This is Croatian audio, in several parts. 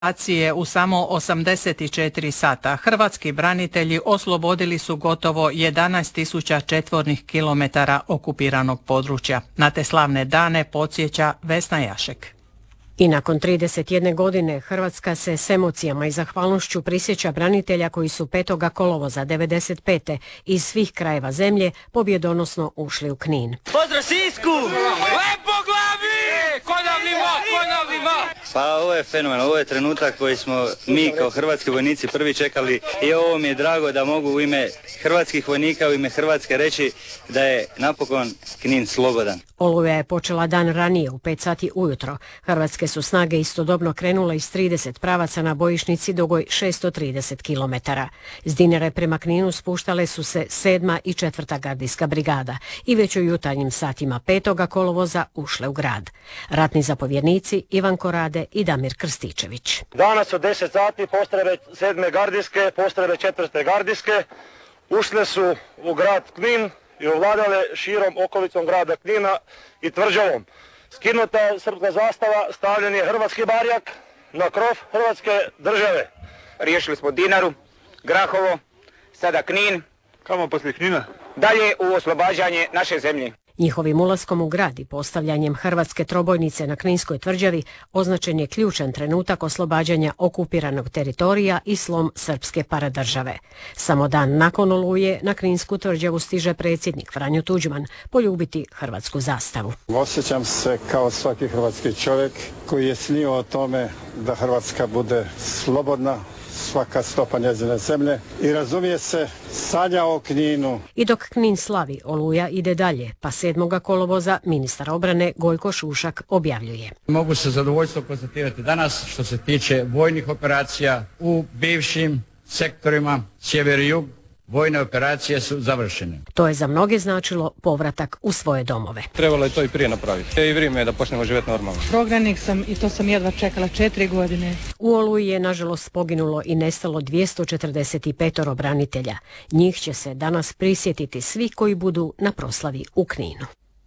U samo 84 sata hrvatski branitelji oslobodili su gotovo 11.000 četvornih kilometara okupiranog područja. Na te slavne dane podsjeća Vesna Jašek. I nakon 31 godine Hrvatska se s emocijama i zahvalnošću prisjeća branitelja koji su 5. kolovoza 95. iz svih krajeva zemlje pobjedonosno ušli u Knin. Pozdrav Sisku! Lepo glavi! Konavljivo! Pa ovo je fenomen, ovo je trenutak koji smo mi kao hrvatski vojnici prvi čekali i ovo mi je drago da mogu u ime hrvatskih vojnika, u ime Hrvatske reći da je napokon Knin slobodan. Oluja je počela dan ranije u 5 sati ujutro. Hrvatske su snage istodobno krenule iz 30 pravaca na bojišnici dugoj 630 km. S Dinare prema Kninu spuštale su se 7. i 4. gardijska brigada i već u jutarnjim satima 5. kolovoza ušle u grad. Ratni zapovjednici Ivan Korade i Damir Krstičević. Danas od 10 sati postrojbe 7. gardijske, postrojbe 4. gardijske ušle su u grad Knin i ovladale širom okolicom grada Knina i tvrđavom. Skinuta je srpska zastava, stavljen je hrvatski barjak na krov Hrvatske države. Riješili smo Dinaru, Grahovo, sada Knin. Kamo poslije Knina? Dalje u oslobađanje naše zemlje. Njihovim ulaskom u grad i postavljanjem hrvatske trobojnice na Kninskoj tvrđavi označen je ključan trenutak oslobađanja okupiranog teritorija i slom srpske paradržave. Samo dan nakon Oluje na Kninsku tvrđavu stiže predsjednik Franjo Tuđman poljubiti hrvatsku zastavu. Osjećam se kao svaki hrvatski čovjek koji je snio o tome da Hrvatska bude slobodna, svaka stopa njezine zemlje i razumije se sanja o Kninu. I dok Knin slavi, Oluja ide dalje, pa 7. kolovoza ministar obrane Gojko Šušak objavljuje. Mogu se zadovoljstvo konstatirati danas što se tiče vojnih operacija u bivšim sektorima sjever i jug. Vojne operacije su završene. To je za mnoge značilo povratak u svoje domove. Trebalo je to i prije napraviti. I vrijeme je da počnemo živjeti normalno. Prognanik sam i to sam jedva čekala 4 godine. U Oluji je nažalost poginulo i nestalo 245 branitelja. Njih će se danas prisjetiti svi koji budu na proslavi u Kninu.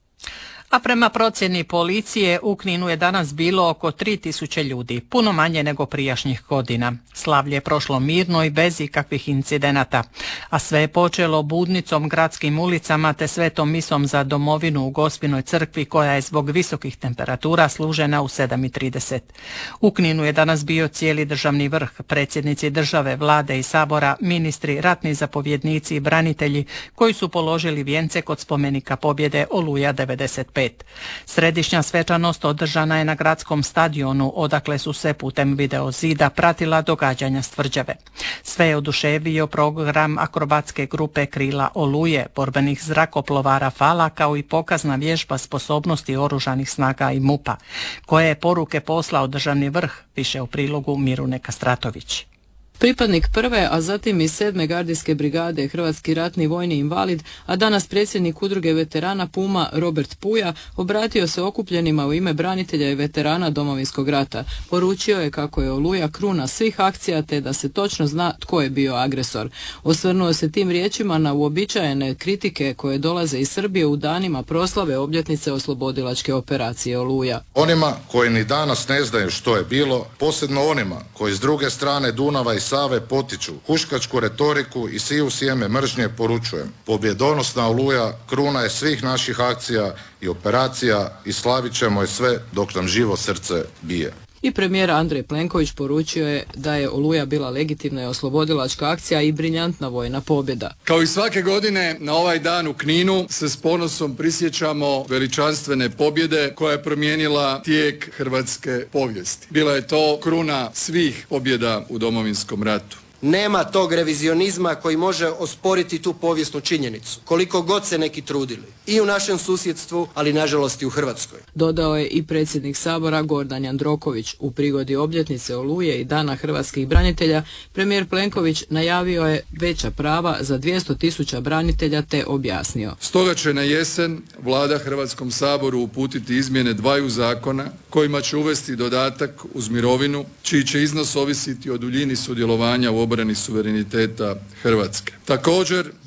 A prema procjeni policije u Kninu je danas bilo oko 3000 ljudi, puno manje nego prijašnjih godina. Slavlje je prošlo mirno i bez ikakvih incidenata, a sve je počelo budnicom gradskim ulicama te svetom misom za domovinu u Gospinoj crkvi koja je zbog visokih temperatura služena u 7:30. U Kninu je danas bio cijeli državni vrh, predsjednici države, vlade i sabora, ministri, ratni zapovjednici i branitelji koji su položili vijence kod spomenika pobjede Oluja 95. Središnja svečanost održana je na gradskom stadionu, odakle su se putem video zida pratila događanja s tvrđave. Sve je oduševio program akrobatske grupe Krila Oluje, borbenih zrakoplova Rafala, kao i pokazna vježba sposobnosti oružanih snaga i MUP-a. Koje je poruke poslao državni vrh, piše u prilogu Mirune Kastratović. Pripadnik 1. a zatim i 7. gardijske brigade, hrvatski ratni vojni invalid, a danas predsjednik udruge veterana Puma Robert Puja, obratio se okupljenima u ime branitelja i veterana Domovinskog rata. Poručio je kako je Oluja kruna svih akcija te da se točno zna tko je bio agresor. Osvrnuo se tim riječima na uobičajene kritike koje dolaze iz Srbije u danima proslave obljetnice oslobodilačke operacije Oluja. Onima koji ni danas ne znaju što je bilo, posebno onima koji s druge strane Dunava i Save potiču huškačku retoriku i siju sjeme mržnje, poručujem. Pobjedonosna Oluja kruna je svih naših akcija i operacija i slavit ćemo je sve dok nam živo srce bije. I premijer Andrej Plenković poručio je da je Oluja bila legitimna i oslobodilačka akcija i briljantna vojna pobjeda. Kao i svake godine na ovaj dan u Kninu se s ponosom prisjećamo veličanstvene pobjede koja je promijenila tijek hrvatske povijesti. Bila je to kruna svih pobjeda u Domovinskom ratu. Nema tog revizionizma koji može osporiti tu povijesnu činjenicu, koliko god se neki trudili. I u našem susjedstvu, ali nažalost i u Hrvatskoj. Dodao je i predsjednik Sabora Gordan Jandroković. U prigodi obljetnice Oluje i Dana hrvatskih branitelja, premijer Plenković najavio je veća prava za 200.000 branitelja te objasnio. Stoga će na jesen Vlada Hrvatskom saboru uputiti izmjene 2 zakona kojima će uvesti dodatak uz mirovinu, čiji će iznos ovisiti o duljini sudjelovanja u obrani suvereniteta Hrvatske. Također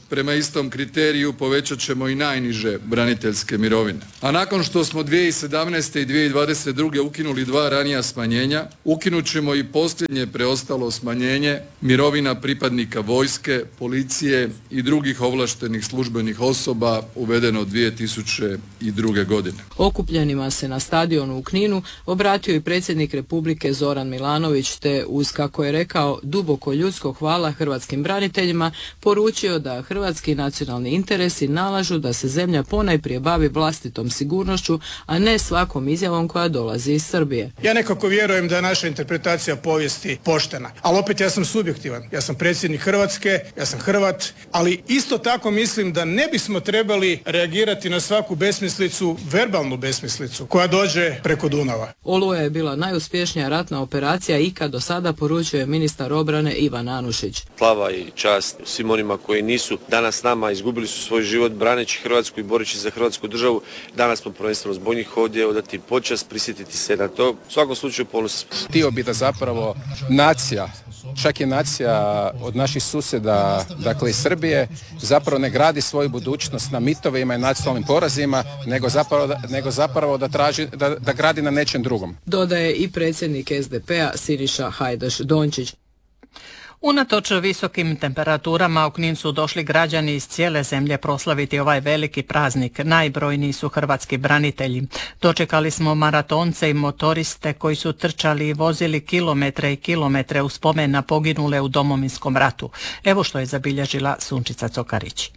prema istom kriteriju povećat ćemo i najniže braniteljske mirovine. A nakon što smo 2017. i 2022. ukinuli 2 ranija smanjenja, ukinut ćemo i posljednje preostalo smanjenje mirovina pripadnika vojske, policije i drugih ovlaštenih službenih osoba uvedeno 2002. godine. Okupljenima se na stadionu u Kninu obratio i predsjednik Republike Zoran Milanović, te uz, kako je rekao, duboko ljudsko hvala hrvatskim braniteljima poručio da hrvatski nacionalni interesi nalažu da se zemlja ponajprije bavi vlastitom sigurnošću, a ne svakom izjavom koja dolazi iz Srbije. Ja nekako vjerujem da je naša interpretacija povijesti poštena, ali opet ja sam subjektivan. Ja sam predsjednik Hrvatske, ja sam Hrvat, ali isto tako mislim da ne bismo trebali reagirati na svaku besmislicu, verbalnu besmislicu koja dođe preko Dunava. Oluja je bila najuspješnija ratna operacija ikad do sada, poručuje ministar obrane Ivan Anušić. Slava i čast svim onima koji nisu danas s nama, izgubili su svoj život braneći Hrvatsku i boreći za Hrvatsku državu. Danas smo prvenstveno zbog njih ovdje odati počast, prisjetiti se na to. U svakom slučaju ponosan. Htio bi da zapravo nacija, čak i nacija od naših susjeda, dakle iz Srbije, zapravo ne gradi svoju budućnost na mitovima i nacionalnim porazima, nego zapravo da traži, da gradi na nečem drugom. Dodaje i predsjednik SDP-a Siniša Hajdaš Dončić. Unatoč visokim temperaturama u Knin su došli građani iz cijele zemlje proslaviti ovaj veliki praznik. Najbrojniji su hrvatski branitelji. Dočekali smo maratonce i motoriste koji su trčali i vozili kilometre i kilometre u spomen na poginule u Domovinskom ratu. Evo što je zabilježila Sunčica Cokarić.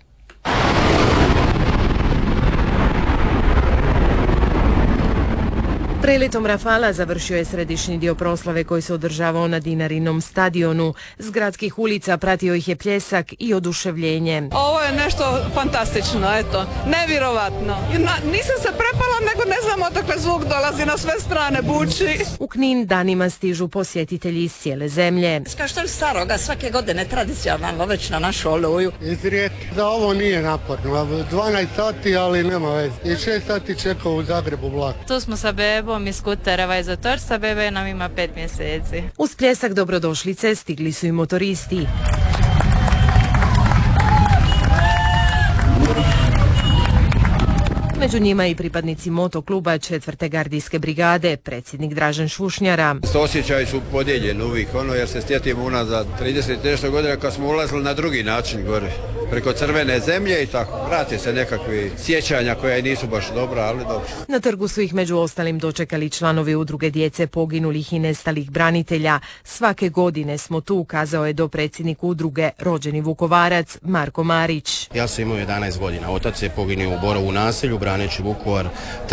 Preletom Rafala završio je središnji dio proslave koji se održavao na Dinarinom stadionu. S gradskih ulica pratio ih je pljesak i oduševljenje. Ovo je nešto fantastično, eto, nevjerovatno. Nisam se prepala, nego ne znam odakle zvuk dolazi, na sve strane buči. U Knin danima stižu posjetitelji iz cijele zemlje. Kao što je staroga, svake godine tradicionalno već na našu Oluju. Da ovo nije naporno, 12 sati, ali nema veze. I 6 sati čekao u Zagrebu vlak. Tu smo sa bebom iz Kutereva iz Otorca, bebe nam ima 5 mjeseci. Uz pljesak dobrodošlice stigli su i motoristi. Među njima i pripadnici motokluba 4. gardijske brigade, predsjednik Dražen Šušnjara. Osjećaji su podijeljeni uvijek, jer se sjetimo unazad 30 nešto godina kad smo ulazili na drugi način gore, preko crvene zemlje i tako. Vrati se nekakvi sjećanja koja i nisu baš dobra, ali dobro. Na trgu su ih među ostalim dočekali članovi udruge djece poginulih i nestalih branitelja. Svake godine smo tu, kazao je dopredsjednik udruge rođeni Vukovarac Marko Marić. Ja sam imao 11 godina, otac je poginuo u Borovu naselju, braneći Vukovar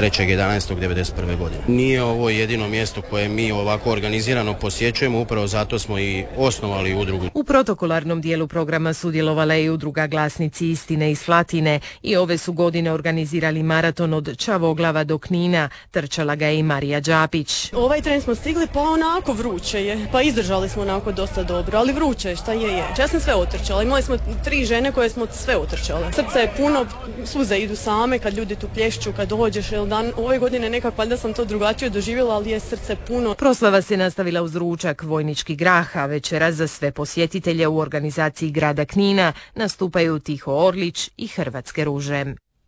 3.11.1991. godine. Nije ovo jedino mjesto koje mi ovako organizirano posjećujemo, upravo zato smo i osnovali udrugu. U protokolarnom dijelu programa sudjelovala je i udruga Glasnici istine i Slatine i ove su godine organizirali maraton od Čavoglava do Knina. Trčala ga je i Marija Đapić. Ovaj tren smo stigli, pa onako vruće je. Pa izdržali smo onako dosta dobro, ali vruće je, šta je. Ja sam sve otrčala, imali smo 3 žene koje smo sve otrčale. Srce je puno, suze idu same kad ljudi tu plješću, kad dođeš. Ove godine nekako valjda sam to drugačije doživjela, ali je srce puno. Proslava se nastavila uz ručak, vojnički grah, a večeras za sve posjetitelje u organizaciji grada Knina nastupaju Tiho Orlić i Hrvatske ruže.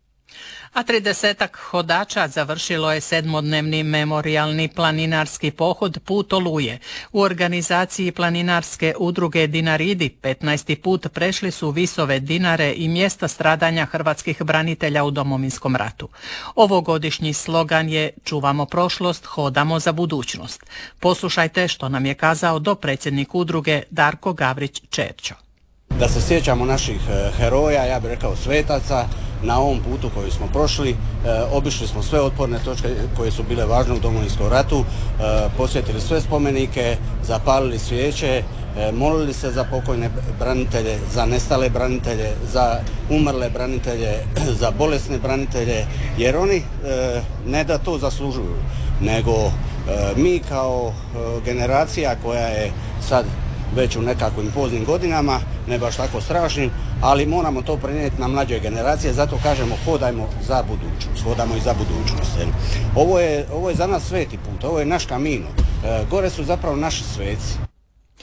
A 30-ak hodača završilo je 7-dnevni memorijalni planinarski pohod Put Oluje. U organizaciji planinarske udruge Dinaridi 15. put prešli su visove Dinare i mjesta stradanja hrvatskih branitelja u Domovinskom ratu. Ovogodišnji slogan je Čuvamo prošlost, hodamo za budućnost. Poslušajte što nam je kazao dopredsjednik udruge Darko Gavrić-Čerčo. Da se sjećamo naših heroja, ja bih rekao svetaca, na ovom putu koji smo prošli. Obišli smo sve otporne točke koje su bile važne u Domovinskom ratu, posjetili sve spomenike, zapalili svijeće, molili se za pokojne branitelje, za nestale branitelje, za umrle branitelje, za bolesne branitelje, jer oni ne da to zaslužuju, nego mi kao generacija koja je sad već u nekakvim poznim godinama, ne baš tako strašnim, ali moramo to prenijeti na mlađe generacije, zato kažemo hodajmo za budućnost, hodamo i za budućnost. Ovo je za nas sveti put, ovo je naš Camino, gore su zapravo naši sveci.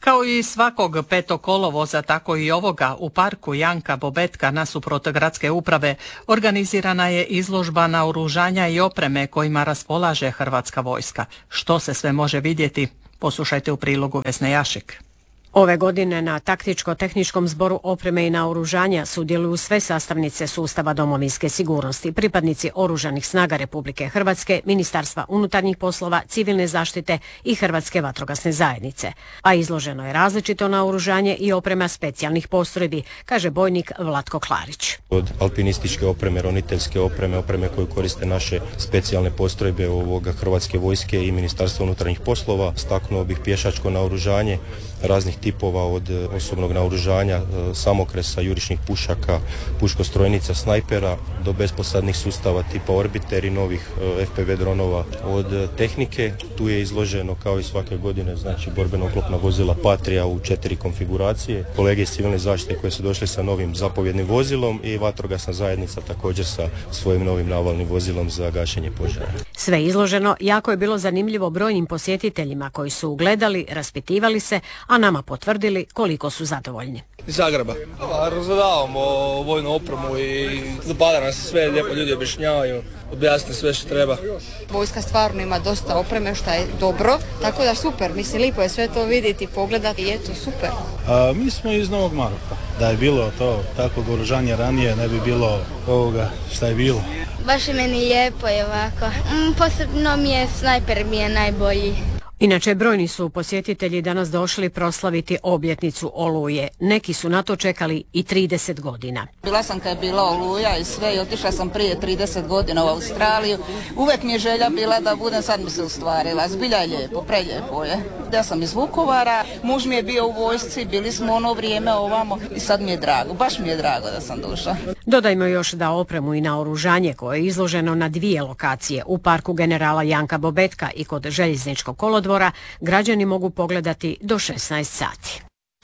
Kao i svakog 5. kolovoza, tako i ovoga u parku Janka Bobetka nasuprot gradske uprave organizirana je izložba naoružanja i opreme kojima raspolaže Hrvatska vojska. Što se sve može vidjeti? Poslušajte u prilogu Vesne Jašek. Ove godine na taktičko-tehničkom zboru opreme i naoružanja sudjeluju sve sastavnice sustava domovinske sigurnosti, pripadnici Oružanih snaga Republike Hrvatske, Ministarstva unutarnjih poslova, civilne zaštite i Hrvatske vatrogasne zajednice. A izloženo je različito naoružanje i oprema specijalnih postrojbi, kaže bojnik Vlatko Klarić. Od alpinističke opreme, roniteljske opreme, opreme koju koriste naše specijalne postrojbe Hrvatske vojske i Ministarstva unutarnjih poslova, staknuo bih pješačko naoružanje raznih tipova, od osobnog naoružanja, samokresa, jurišnih pušaka, puškostrojnica, snajpera do besposadnih sustava tipa Orbiter i novih FPV dronova. Od tehnike tu je izloženo kao i svake godine, znači borbeno oklopna vozila Patria u 4 konfiguracije, kolege iz civilne zaštite koji su došli sa novim zapovjednim vozilom i vatrogasna zajednica također sa svojim novim navalnim vozilom za gašenje požara. Sve izloženo jako je bilo zanimljivo brojnim posjetiteljima koji su ugledali, raspitivali se, a nama potvrdili koliko su zadovoljni. Iz Zagreba. Razgledavamo vojnu opremu i zapada nas sve, lijepo ljudi objašnjavaju, objasne sve što treba. Vojska stvarno ima dosta opreme što je dobro, tako da super, mislim lijepo je sve to vidjeti, pogledati i eto super. Mi smo iz Novog Maroka. Da je bilo to takvog oružanja ranije, ne bi bilo ovoga što je bilo. Baš je meni lijepo je ovako. Posebno mi je snajper mi je najbolji. Inače, brojni su posjetitelji danas došli proslaviti obljetnicu Oluje. Neki su na to čekali i 30 godina. Bila sam kad je bila Oluja i sve i otišla sam prije 30 godina u Australiju. Uvijek mi je želja bila da budem, sad mi se ostvarila. Zbilja je lijepo, prelijepo je. Ja sam iz Vukovara, muž mi je bio u vojsci, bili smo ono vrijeme ovamo i sad mi je drago, baš mi je drago da sam došla. Dodajmo još da opremu i naoružanje koje je izloženo na 2 lokacije, u parku generala Janka Bobetka i kod željezničkog kolodvora, građani mogu pogledati do 16 sati.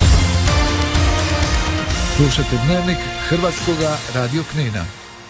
Slušajte Dnevnik Hrvatskoga radio Knina.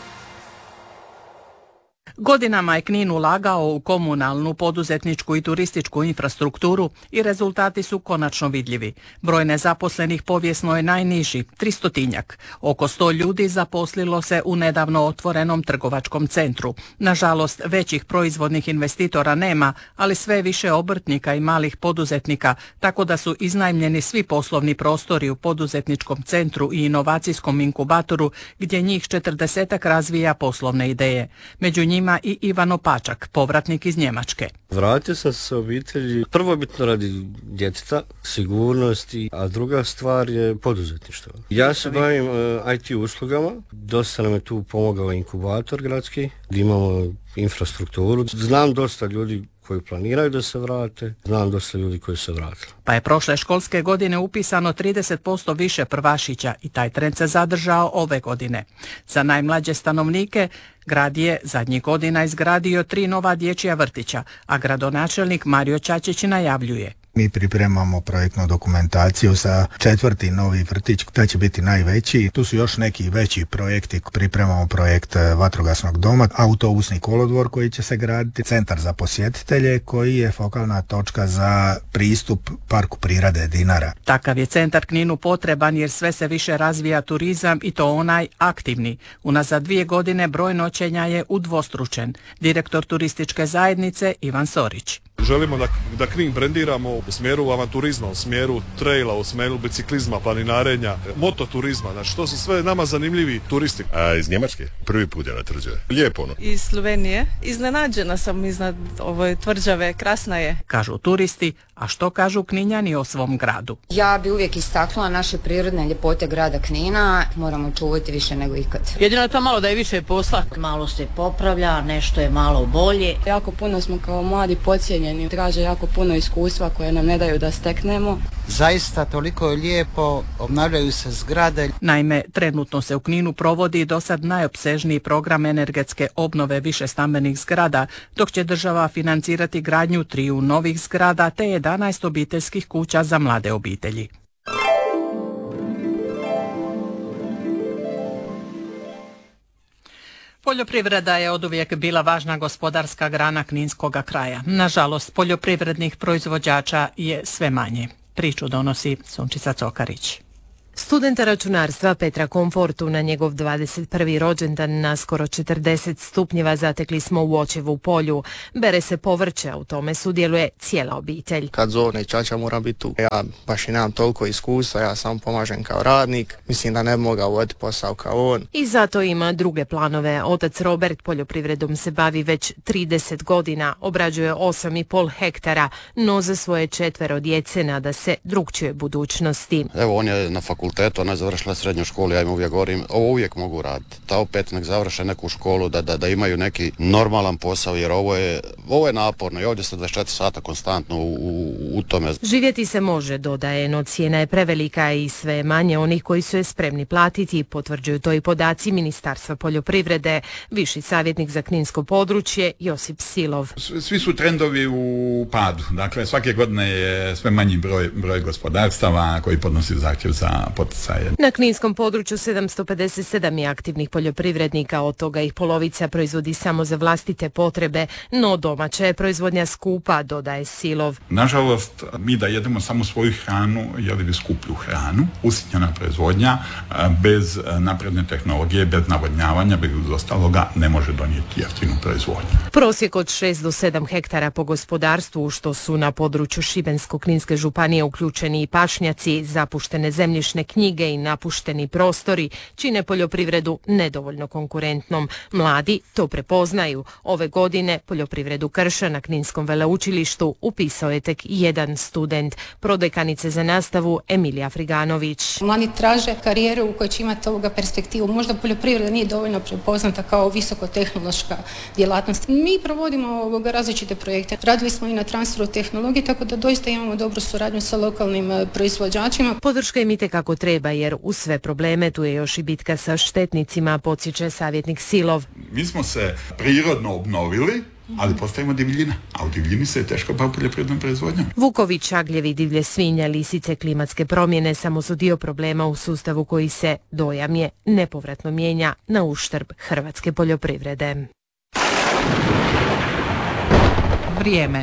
Godinama je Knin ulagao u komunalnu, poduzetničku i turističku infrastrukturu i rezultati su konačno vidljivi. Broj nezaposlenih povijesno je najniži, 300-tinjak. Oko 100 ljudi zaposlilo se u nedavno otvorenom trgovačkom centru. Nažalost, većih proizvodnih investitora nema, ali sve više obrtnika i malih poduzetnika, tako da su iznajmljeni svi poslovni prostori u poduzetničkom centru i inovacijskom inkubatoru, gdje njih 40-ak razvija poslovne ideje. Među njima i Ivano Pačak, povratnik iz Njemačke. Vratio sam se obitelji, prvobitno radi djeteta, sigurnosti, a druga stvar je poduzetništvo. Ja se bavim IT uslugama, dosta nam je tu pomogao inkubator gradski, gdje imamo infrastrukturu. Znam dosta ljudi koji planiraju da se vrate, znam dosta ljudi koji se vrate. Pa je prošle školske godine upisano 30% više prvašića i taj trend se zadržao ove godine. Za najmlađe stanovnike grad je zadnjih godina izgradio 3 nova dječja vrtića, a gradonačelnik Mario Čačić najavljuje. Mi pripremamo projektnu dokumentaciju za 4. novi vrtić, taj će biti najveći. Tu su još neki veći projekti, pripremamo projekt vatrogasnog doma, autobusni kolodvor koji će se graditi, centar za posjetitelje koji je fokalna točka za pristup Parku prirode Dinara. Takav je centar Kninu potreban jer sve se više razvija turizam i to onaj aktivni. Unazad 2 godine broj noćenja je udvostručen. Direktor turističke zajednice Ivan Sorić. Želimo da Knin brendiramo u smjeru avanturizma, u smjeru traila, u smjeru biciklizma, planinarenja, mototurizma, znači to su sve nama zanimljivi turisti. A iz Njemačke? Prvi put je na tvrđave. Lijepo ono. Iz Slovenije. Iznenađena sam iznad ove tvrđave, krasna je. Kažu turisti, a što kažu Kninjani o svom gradu? Ja bi uvijek istaknula naše prirodne ljepote grada Knina, moramo čuvati više nego ikad. Jedino je to malo da je više posla. Malo se popravlja, nešto je malo bolje. Jako puno smo kao mladi podcijenjeni, traže jako puno iskustva koje nam ne daju da steknemo. Zaista toliko je lijepo, obnavljaju se zgrade. Naime, trenutno se u Kninu provodi dosad najopsežniji program energetske obnove višestambenih zgrada, dok će država financirati gradnju 3 novih zgrada te 11 obiteljskih kuća za mlade obitelji. Poljoprivreda je oduvijek bila važna gospodarska grana kninskoga kraja. Nažalost, poljoprivrednih proizvođača je sve manje. Priču donosi Sunčica Cokarić. Studenta računarstva Petra Komfortu na njegov 21. rođendan na skoro 40 stupnjeva zatekli smo u Očevu polju. Bere se povrće, a u tome sudjeluje cijela obitelj. Kad zovne čača mora biti tu. Ja baš i nemam toliko iskustva, ja samo pomažem kao radnik. Mislim da ne bi mogao voditi posao kao on. I zato ima druge planove. Otac Robert poljoprivredom se bavi već 30 godina, obrađuje 8,5 hektara, no za svoje 4 djece nada se drugčijoj budućnosti. Evo, on je na fakultetu, ona je završila srednju školu, ja im uvijek govorim, ovo uvijek mogu raditi. Ta opet nek završe neku školu, da imaju neki normalan posao, jer ovo je naporno i ovdje se 24 sata konstantno u tome. Živjeti se može, dodaje, no cijena je prevelika i sve je manje onih koji su je spremni platiti, potvrđuju to i podaci Ministarstva poljoprivrede. Viši savjetnik za kninsko područje Josip Silov. Svi su trendovi u padu, dakle svake godine je sve manji broj gospodarstava koji podnosi zahtjev za poticaje. Na kninskom području 757 je aktivnih poljoprivrednika, od toga ih polovica proizvodi samo za vlastite potrebe, no domaća je proizvodnja skupa, dodaje Silov. Nažalost, mi da jedemo samo svoju hranu, jeli bi skuplju hranu, usitnjena proizvodnja, bez napredne tehnologije, bez navodnjavanja, bez ostaloga ne može donijeti jeftinu proizvodnju. Prosjek od 6 do 7 hektara po gospodarstvu, što su na području Šibensko-kninske županije uključeni i pašnjaci, zapuštene zemljišne knjige i napušteni prostori, čine poljoprivredu nedovoljno konkurentnom. Mladi to prepoznaju. Ove godine poljoprivredu Krša na Kninskom veleučilištu upisao je tek jedan student, prodekanice za nastavu Emilija Friganović. Mladi traže karijeru u kojoj će imati ovoga perspektivu. Možda poljoprivreda nije dovoljno prepoznata kao visokotehnološka djelatnost. Mi provodimo različite projekte. Radili smo i na transferu tehnologije, tako da doista imamo dobru suradnju sa lokalnim proizvođačima. Podrška im itekako treba, jer uz sve probleme tu je još i bitka sa štetnicima, podsjeća savjetnik Silov. Mi smo se prirodno obnovili, ali postajemo divljina, a u divljini se je teško bavi poljoprivrednom proizvodnjom. Vukovi, čagljevi, divlje svinje, lisice, klimatske promjene samo su dio problema u sustavu koji se, dojam je, nepovratno mijenja na uštrb hrvatske poljoprivrede. Vrijeme.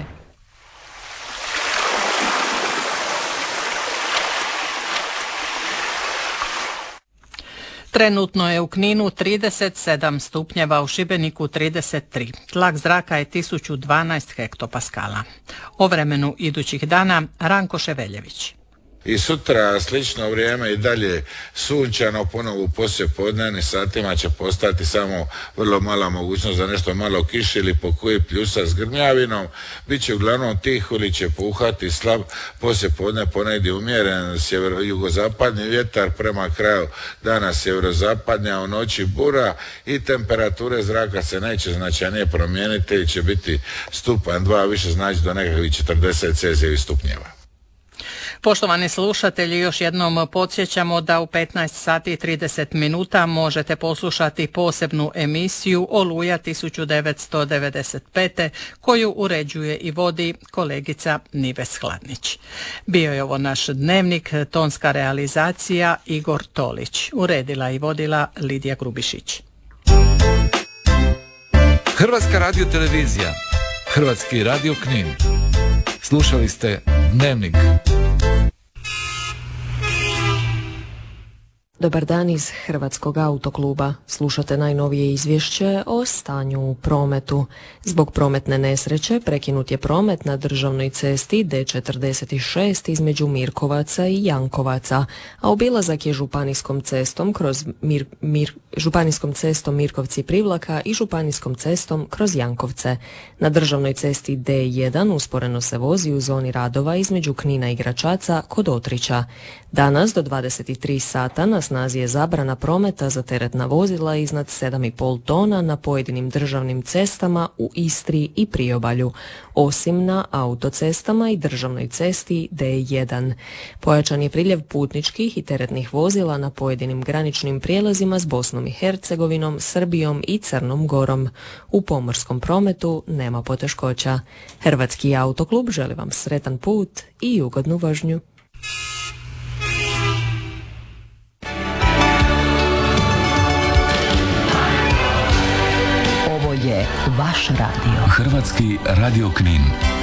Trenutno je u Kninu 37 stupnjeva, u Šibeniku 33. Tlak zraka je 1012 hektopaskala. O vremenu idućih dana Ranko Ševeljević. I sutra slično vrijeme i dalje sunčano, ponovo u poslijepodnevnim satima će postati samo vrlo mala mogućnost za nešto malo kiše ili po koji pljusa s grmljavinom. Biće uglavnom tiho ili će puhati slab poslijepodne, ponegdje umjeren sjevero-jugozapadni vjetar, prema kraju dana sjeverozapadnja, a u noći bura i temperature zraka se neće značajnije promijeniti ili će biti stupanj 2 više, znači do nekakvih 40 celzijevih stupnjeva. Poštovani slušatelji, još jednom podsjećamo da u 15 sati i 30 minuta možete poslušati posebnu emisiju Oluja 1995. koju uređuje i vodi kolegica Nives Hladnić. Bio je ovo naš dnevnik, tonska realizacija Igor Tolić. Uredila i vodila Lidija Grubišić. Hrvatska radiotelevizija, Hrvatski radio Knin. Slušali ste Dnevnik. Dobar dan iz Hrvatskog autokluba. Slušate najnovije izvješće o stanju u prometu. Zbog prometne nesreće prekinut je promet na državnoj cesti D46 između Mirkovaca i Jankovaca, a obilazak je županijskom cestom županijskom cestom Mirkovci-Privlaka i županijskom cestom kroz Jankovce. Na državnoj cesti D1 usporeno se vozi u zoni radova između Knina i Gračaca kod Otrića. Danas do 23 sata na snazi je zabrana prometa za teretna vozila iznad 7,5 tona na pojedinim državnim cestama u Istri i Priobalju, osim na autocestama i državnoj cesti D1. Pojačan je priljev putničkih i teretnih vozila na pojedinim graničnim prijelazima s Bosnom i Hercegovinom, Srbijom i Crnom Gorom. U pomorskom prometu nema poteškoća. Hrvatski autoklub želi vam sretan put i ugodnu vožnju. Je vaš radio. Hrvatski radio Knin.